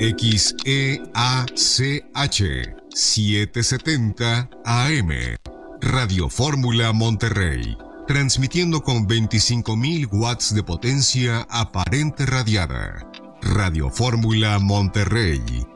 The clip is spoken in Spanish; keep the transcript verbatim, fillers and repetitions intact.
X E A C H setecientos setenta A M. Radio Fórmula Monterrey. Transmitiendo con veinticinco mil watts de potencia aparente radiada. Radio Fórmula Monterrey.